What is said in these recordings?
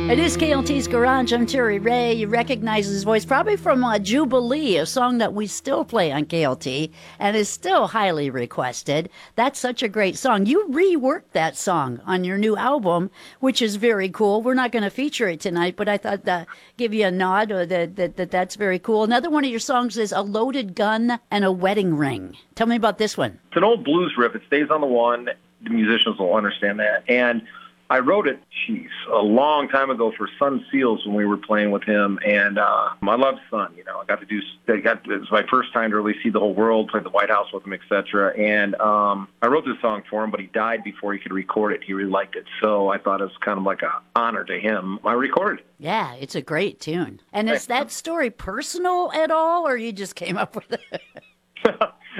It is KLT's Garage. I'm Terry Ray. You recognize his voice probably from Jubilee, a song that we still play on KLT and is still highly requested. That's such a great song. You reworked that song on your new album, which is very cool. We're not going to feature it tonight, but I thought that give you a nod that's very cool. Another one of your songs is A Loaded Gun and a Wedding Ring. Tell me about this one. It's an old blues riff. It stays on the one. The musicians will understand that. And I wrote it, a long time ago for Sun Seals when we were playing with him, and I love Sun. It was my first time to really see the whole world, play the White House with him, etc. And I wrote this song for him, but he died before he could record it. He really liked it, so I thought it was kind of like an honor to him. I recorded it. Yeah, it's a great tune. And is that story personal at all, or you just came up with it?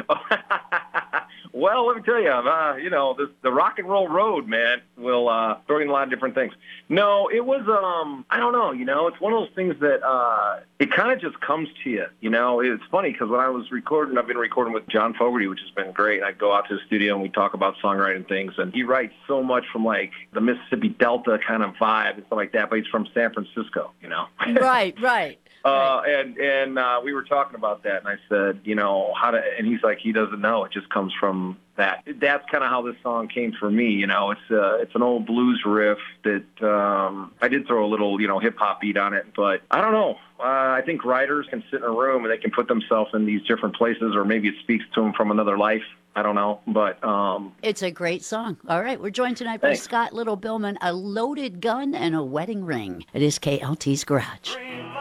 Well, let me tell you, the rock and roll road, man, will throw in a lot of different things. No, it was, I don't know, it's one of those things that it kind of just comes to you, It's funny because when I was recording, I've been recording with John Fogerty, which has been great. I go out to the studio and we talk about songwriting things, and he writes so much from, like, the Mississippi Delta kind of vibe and stuff like that, but he's from San Francisco, Right. And we were talking about that, and I said, and he's like, he doesn't know. It just comes from that. That's kind of how this song came for me. It's an old blues riff that I did throw a little, hip hop beat on it, but I don't know. I think writers can sit in a room and they can put themselves in these different places, or maybe it speaks to them from another life. I don't know, but it's a great song. All right, we're joined tonight by Scott Little Billman, A Loaded Gun and a Wedding Ring. It is KLT's Garage.